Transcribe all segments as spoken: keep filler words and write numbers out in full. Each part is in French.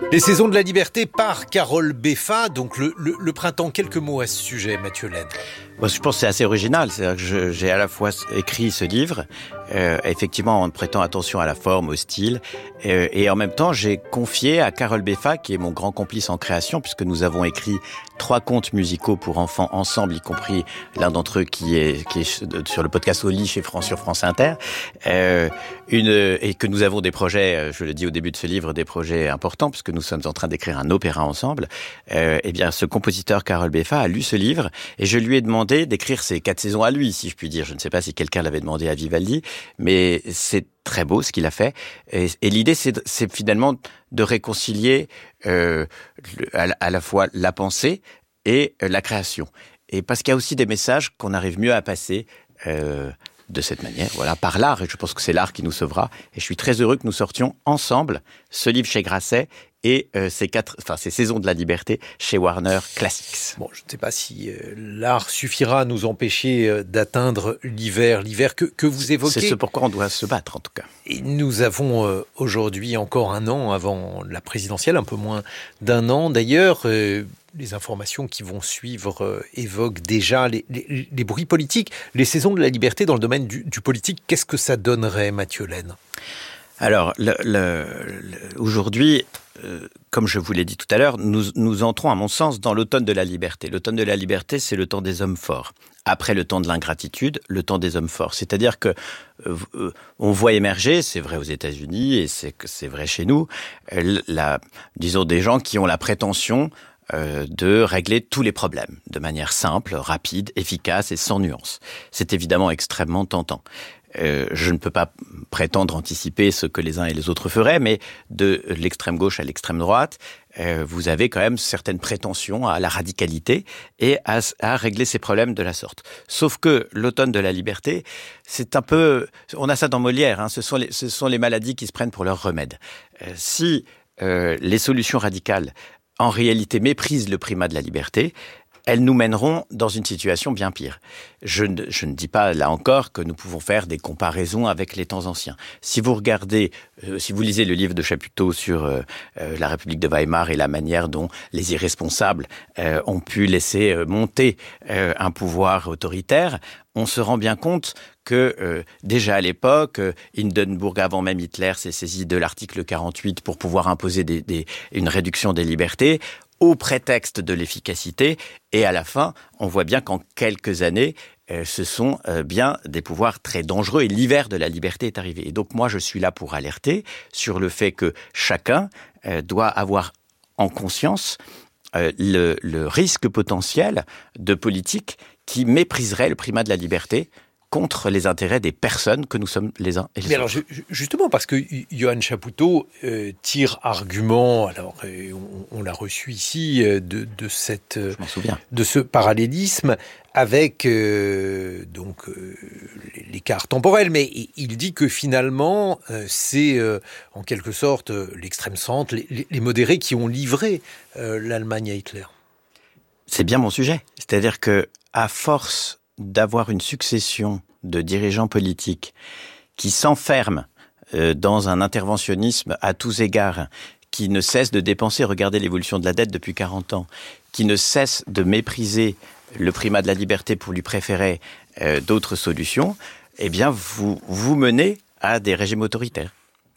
Les saisons de la liberté par Carole Beffa, donc le, le, le printemps. Quelques mots à ce sujet, Mathieu Laine. Moi, je pense que c'est assez original. C'est-à-dire que je, j'ai à la fois écrit ce livre, euh, effectivement en prêtant attention à la forme, au style, euh, et en même temps, j'ai confié à Carole Beffa, qui est mon grand complice en création, puisque nous avons écrit trois contes musicaux pour enfants ensemble, y compris l'un d'entre eux qui est, qui est sur le podcast Au lit chez France sur France Inter, euh, une, et que nous avons des projets, je le dis au début de ce livre, des projets importants, puisque nous sommes en train d'écrire un opéra ensemble. Euh, eh bien, ce compositeur Carole Beffa a lu ce livre, et je lui ai demandé d'écrire ses quatre saisons à lui, si je puis dire. Je ne sais pas si quelqu'un l'avait demandé à Vivaldi, mais c'est très beau ce qu'il a fait. Et, et l'idée, c'est, c'est finalement de réconcilier euh, à, à la fois la pensée et euh, la création. Et parce qu'il y a aussi des messages qu'on arrive mieux à passer euh, de cette manière, voilà, par l'art. Et je pense que c'est l'art qui nous sauvera. Et je suis très heureux que nous sortions ensemble ce livre chez Grasset et euh, ces quatre, enfin ces saisons de la liberté chez Warner Classics. Bon, je ne sais pas si euh, l'art suffira à nous empêcher euh, d'atteindre l'hiver, l'hiver que, que vous évoquez. C'est ce pourquoi on doit se battre, en tout cas. Et nous avons euh, aujourd'hui encore un an avant la présidentielle, un peu moins d'un an d'ailleurs. Euh, les informations qui vont suivre euh, évoquent déjà les, les, les bruits politiques. Les saisons de la liberté dans le domaine du, du politique, qu'est-ce que ça donnerait, Mathieu Laine ? Alors, le, le, le, aujourd'hui, euh, comme je vous l'ai dit tout à l'heure, nous, nous entrons, à mon sens, dans l'automne de la liberté. L'automne de la liberté, c'est le temps des hommes forts. Après le temps de l'ingratitude, le temps des hommes forts. C'est-à-dire que euh, on voit émerger, c'est vrai aux États-Unis et c'est, c'est vrai chez nous, euh, la, disons des gens qui ont la prétention Euh, de régler tous les problèmes de manière simple, rapide, efficace et sans nuance. C'est évidemment extrêmement tentant. Euh, je ne peux pas prétendre anticiper ce que les uns et les autres feraient, mais de l'extrême gauche à l'extrême droite, euh, vous avez quand même certaines prétentions à la radicalité et à, à régler ces problèmes de la sorte. Sauf que l'automne de la liberté, c'est un peu... On a ça dans Molière, hein, ce sont les, ce sont les maladies qui se prennent pour leur remède. Euh, si euh, les solutions radicales en réalité méprisent le primat de la liberté, elles nous mèneront dans une situation bien pire. Je ne, je ne dis pas, là encore, que nous pouvons faire des comparaisons avec les temps anciens. Si vous regardez, euh, si vous lisez le livre de Chaputto sur euh, euh, la République de Weimar et la manière dont les irresponsables euh, ont pu laisser euh, monter euh, un pouvoir autoritaire, on se rend bien compte que euh, déjà à l'époque, euh, Hindenburg, avant même Hitler, s'est saisi de l'article quarante-huit pour pouvoir imposer des, des, une réduction des libertés, au prétexte de l'efficacité, et à la fin, on voit bien qu'en quelques années, euh, ce sont euh, bien des pouvoirs très dangereux, et l'hiver de la liberté est arrivé. Et donc moi, je suis là pour alerter sur le fait que chacun euh, doit avoir en conscience euh, le, le risque potentiel de politique qui mépriserait le primat de la liberté contre les intérêts des personnes que nous sommes les uns et les Mais autres. alors, justement, parce que Johan Chaputto euh, tire argument, alors euh, on, on l'a reçu ici, euh, de, de, cette, Je m'en souviens. de ce parallélisme avec euh, donc, euh, l'écart temporel, mais il dit que finalement, euh, c'est euh, en quelque sorte euh, l'extrême centre, les, les modérés qui ont livré euh, l'Allemagne à Hitler. C'est bien mon sujet. C'est-à-dire que, à force d'avoir une succession de dirigeants politiques qui s'enferment euh, dans un interventionnisme à tous égards, qui ne cessent de dépenser, regardez l'évolution de la dette depuis quarante ans, qui ne cessent de mépriser le primat de la liberté pour lui préférer euh, d'autres solutions, eh bien, vous, vous menez à des régimes autoritaires.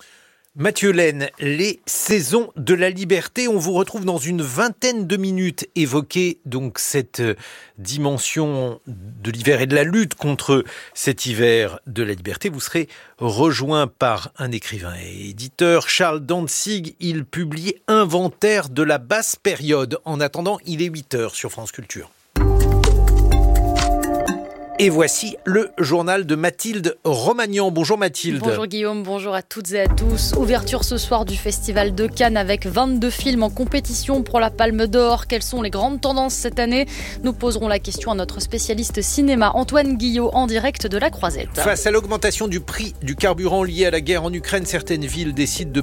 Mathieu Laine, les saisons de la liberté, on vous retrouve dans une vingtaine de minutes. Évoquer donc cette dimension de l'hiver et de la lutte contre cet hiver de la liberté. Vous serez rejoint par un écrivain et éditeur, Charles Dantzig. Il publie Inventaire de la basse période. En attendant, il est huit heures sur France Culture. Et voici le journal de Mathilde Romagnan. Bonjour Mathilde. Bonjour Guillaume, bonjour à toutes et à tous. Ouverture ce soir du Festival de Cannes avec vingt-deux films en compétition pour la Palme d'Or. Quelles sont les grandes tendances cette année ? Nous poserons la question à notre spécialiste cinéma Antoine Guillot en direct de la Croisette. Face à l'augmentation du prix du carburant lié à la guerre en Ukraine, certaines villes décident de